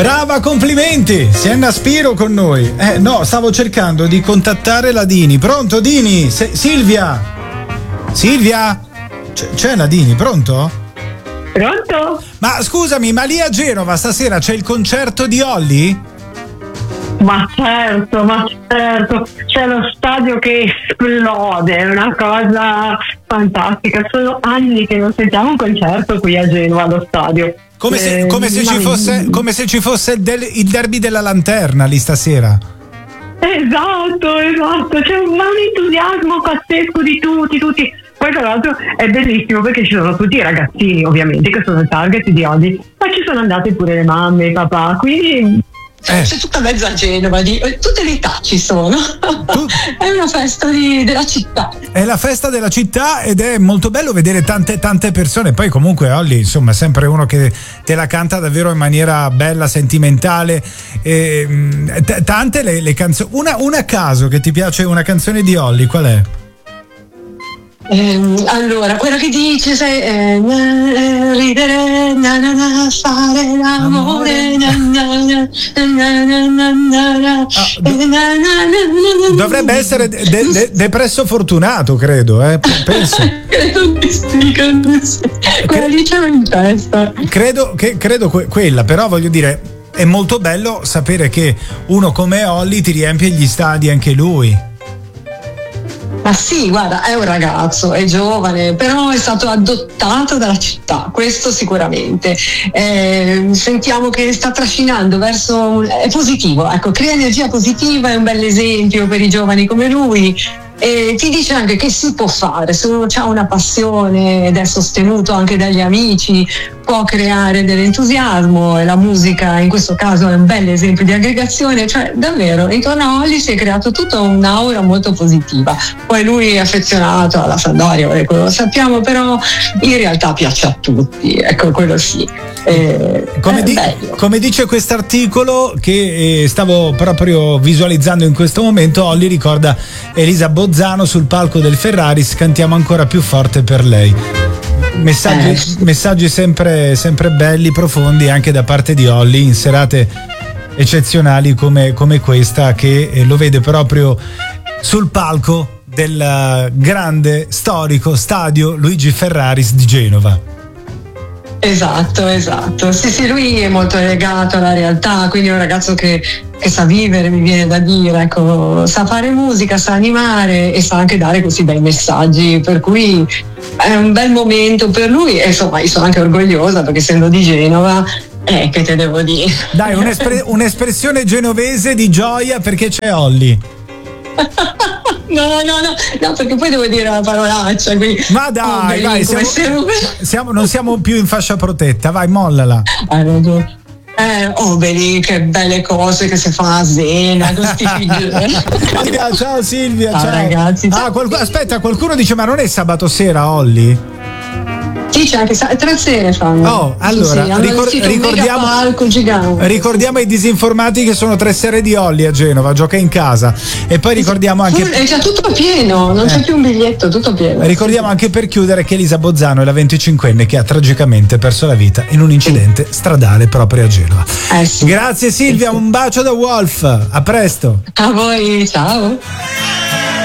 Brava, complimenti. Sienna Spiro con noi. No, stavo cercando di contattare la Dini. Pronto, Dini? Silvia? C'è la Dini, pronto? Pronto? Ma scusami, ma lì a Genova stasera c'è il concerto di Olly? Ma certo, c'è lo stadio che esplode, è una cosa fantastica. Sono anni che non sentiamo un concerto qui a Genova allo stadio. Come se ci fosse il derby della Lanterna lì stasera. Esatto, c'è un entusiasmo pazzesco di tutti. Poi tra l'altro è bellissimo perché ci sono tutti i ragazzini ovviamente che sono il target di oggi, ma ci sono andate pure le mamme, i papà, quindi c'è tutta mezza Genova, tutte le età ci sono. È una festa della città. È la festa della città ed è molto bello vedere tante persone. Poi comunque Olly, insomma, è sempre uno che te la canta davvero in maniera bella, sentimentale. Tante le canzoni. Una a caso che ti piace, una canzone di Olly, qual è? Allora, quella che dice ridere, fare l'amore, dovrebbe essere Depresso Fortunato, credo, penso. Credo di sì. Quella lì c'è in testa. Credo quella, però voglio dire, è molto bello sapere che uno come Olly ti riempie gli stadi anche lui. Ma sì, guarda, è un ragazzo, è giovane, però è stato adottato dalla città, questo sicuramente. Sentiamo che sta trascinando verso, è positivo, ecco, crea energia positiva, è un bel esempio per i giovani come lui. E ti dice anche che si può fare, se uno ha una passione ed è sostenuto anche dagli amici, può creare dell'entusiasmo, e la musica in questo caso è un bel esempio di aggregazione, cioè davvero intorno a Olly si è creato tutta un'aura molto positiva. Poi lui è affezionato alla Sampdoria, ecco, lo sappiamo, però in realtà piace a tutti, ecco, quello sì. Come dice quest'articolo che stavo proprio visualizzando in questo momento, Olly ricorda Elisa Bozzano sul palco del Ferraris, cantiamo ancora più forte per lei. Messaggi sempre belli, profondi anche da parte di Olly in serate eccezionali come questa, che lo vede proprio sul palco del grande storico stadio Luigi Ferraris di Genova. Esatto. Sì, lui è molto legato alla realtà, quindi è un ragazzo che sa vivere, mi viene da dire, ecco, sa fare musica, sa animare e sa anche dare questi bei messaggi, per cui è un bel momento per lui e insomma io sono anche orgogliosa perché essendo di Genova, che te devo dire. Dai, un'espressione genovese di gioia perché c'è Olly. No, perché poi devo dire una parolaccia. Quindi, ma dai, vai, non siamo più in fascia protetta, vai, mollala. Hai ragione. Obeli, che belle cose che si fa a Zena, questi figli. Ciao Silvia, ciao ragazzi. Aspetta, qualcuno dice ma non è sabato sera Olly? Sì, c'è anche 3 sere fanno. Oh, allora ricordiamo ai disinformati che sono 3 sere di Olly a Genova, gioca in casa. E poi ricordiamo anche è già tutto pieno, non c'è più un biglietto, tutto pieno. Ricordiamo anche per chiudere che Elisa Bozzano è la 25enne che ha tragicamente perso la vita in un incidente stradale proprio a Genova. Sì. Grazie Silvia, un bacio da Wolf, a presto. A voi, ciao.